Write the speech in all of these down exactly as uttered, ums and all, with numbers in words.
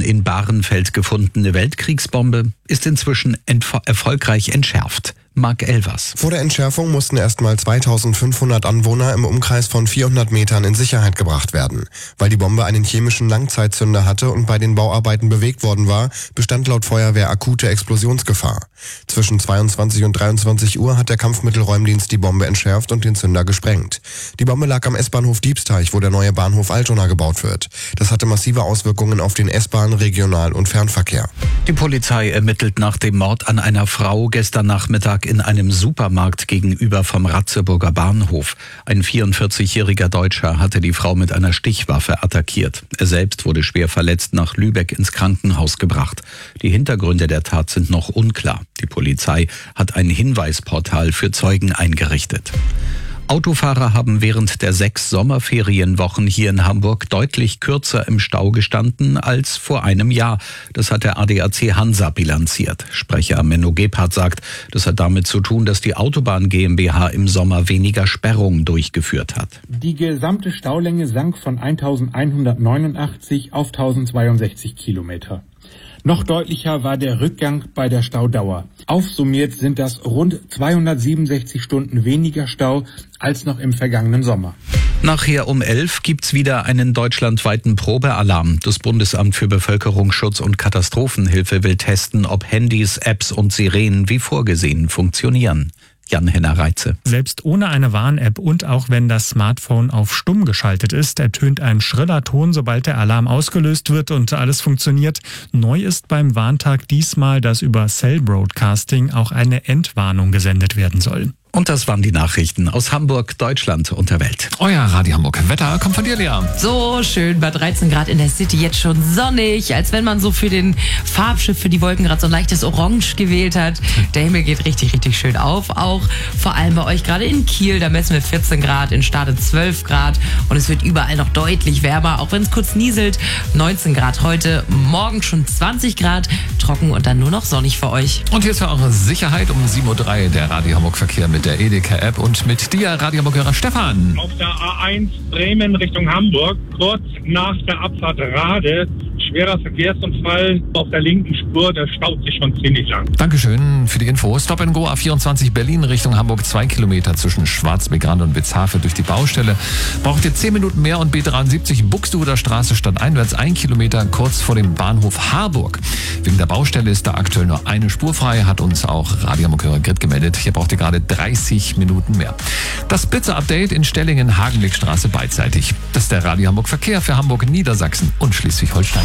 in Bahrenfeld gefundene Weltkriegsbombe ist inzwischen entf- erfolgreich entschärft. Marc Elvers. Vor der Entschärfung mussten erstmal zweitausendfünfhundert Anwohner im Umkreis von vierhundert Metern in Sicherheit gebracht werden. Weil die Bombe einen chemischen Langzeitzünder hatte und bei den Bauarbeiten bewegt worden war, bestand laut Feuerwehr akute Explosionsgefahr. Zwischen zweiundzwanzig und dreiundzwanzig Uhr hat der Kampfmittelräumdienst die Bombe entschärft und den Zünder gesprengt. Die Bombe lag am S-Bahnhof Diebsteich, wo der neue Bahnhof Altona gebaut wird. Das hatte massive Auswirkungen auf den S-Bahn-, Regional- und Fernverkehr. Die Polizei ermittelt nach dem Mord an einer Frau gestern Nachmittag in einem Supermarkt gegenüber vom Ratzeburger Bahnhof. Ein vierundvierzigjähriger Deutscher hatte die Frau mit einer Stichwaffe attackiert. Er selbst wurde schwer verletzt nach Lübeck ins Krankenhaus gebracht. Die Hintergründe der Tat sind noch unklar. Die Polizei hat ein Hinweisportal für Zeugen eingerichtet. Autofahrer haben während der sechs Sommerferienwochen hier in Hamburg deutlich kürzer im Stau gestanden als vor einem Jahr. Das hat der A D A C Hansa bilanziert. Sprecher Menno Gebhardt sagt, das hat damit zu tun, dass die Autobahn GmbH im Sommer weniger Sperrungen durchgeführt hat. Die gesamte Staulänge sank von eintausendeinhundertneunundachtzig auf tausendzweiundsechzig Kilometer. Noch deutlicher war der Rückgang bei der Staudauer. Aufsummiert sind das rund zweihundertsiebenundsechzig Stunden weniger Stau als noch im vergangenen Sommer. Nachher um elf gibt's wieder einen deutschlandweiten Probealarm. Das Bundesamt für Bevölkerungsschutz und Katastrophenhilfe will testen, ob Handys, Apps und Sirenen wie vorgesehen funktionieren. Jan-Henner Reitze. Selbst ohne eine Warn-App und auch wenn das Smartphone auf stumm geschaltet ist, ertönt ein schriller Ton, sobald der Alarm ausgelöst wird und alles funktioniert. Neu ist beim Warntag diesmal, dass über Cell Broadcasting auch eine Entwarnung gesendet werden soll. Und das waren die Nachrichten aus Hamburg, Deutschland und der Welt. Euer Radio Hamburg. Wetter kommt von dir, Lea. So schön, bei dreizehn Grad in der City, jetzt schon sonnig, als wenn man so für den Farbschiff, für die Wolken gerade so ein leichtes Orange gewählt hat. Der Himmel geht richtig, richtig schön auf. Auch vor allem bei euch gerade in Kiel, da messen wir vierzehn Grad, in Stade zwölf Grad und es wird überall noch deutlich wärmer, auch wenn es kurz nieselt. neunzehn Grad heute, morgen schon zwanzig Grad, trocken und dann nur noch sonnig für euch. Und hier ist für eure Sicherheit um sieben Uhr drei der Radio Hamburg Verkehr mit der Edeka-App und mit dir, Radio Hamburger Stefan. Auf der A eins Bremen Richtung Hamburg, kurz nach der Abfahrt Rade, schwerer Verkehrsunfall auf der linken Spur, der staut sich schon ziemlich lang. Dankeschön für die Info. Stop and Go A vierundzwanzig Berlin Richtung Hamburg, zwei Kilometer zwischen Schwarzbeck-Rand und Witzhafe durch die Baustelle. Braucht ihr zehn Minuten mehr und B dreiundsiebzig Buxtehuder Straße stadteinwärts, ein Kilometer kurz vor dem Bahnhof Harburg. Wegen der Baustelle ist da aktuell nur eine Spur frei, hat uns auch Radio Hamburger Grid gemeldet. Hier braucht ihr gerade dreißig Minuten mehr. Das Blitzer-Update in Stellingen, Hagenwegstraße beidseitig. Das ist der Radio Hamburg Verkehr für Hamburg, Niedersachsen und Schleswig-Holstein.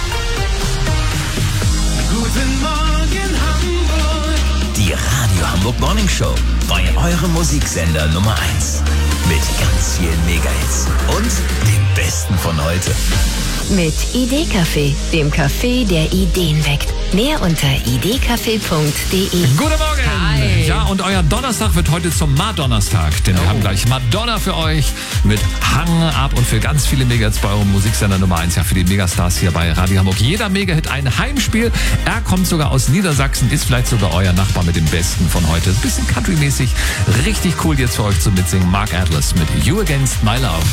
Guten Morgen Hamburg. Die Radio Hamburg Morning Show bei eurem Musiksender Nummer eins. Mit ganz vielen Megahits und dem Besten von heute. Mit Idee-Café, dem Café, der Ideen weckt. Mehr unter idee-café punkt de. Guten Morgen! Hi. Ja, und euer Donnerstag wird heute zum Madonnastag, denn oh. wir haben gleich Madonna für euch mit Hang ab und für ganz viele Megahits bei eurem Musiksender Nummer eins, ja für die Megastars hier bei Radio Hamburg. Jeder Megahit ein Heimspiel. Er kommt sogar aus Niedersachsen, ist vielleicht sogar euer Nachbar mit dem Besten von heute. Bisschen country-mäßig, richtig cool jetzt für euch zum Mitsingen. Mark Atlas mit You Against My Love.